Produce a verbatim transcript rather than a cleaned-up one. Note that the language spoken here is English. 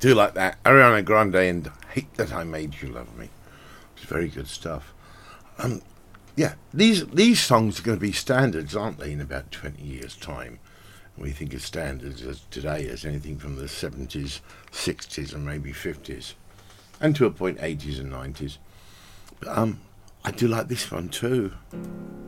do like that. Ariana Grande and Hate That I Made You Love Me. It's very good stuff. Um, yeah, these these songs are going to be standards, aren't they, in about twenty years' time? And we think of standards as today as anything from the seventies, sixties, and maybe fifties, and to a point eighties and nineties. But um, I do like this one too.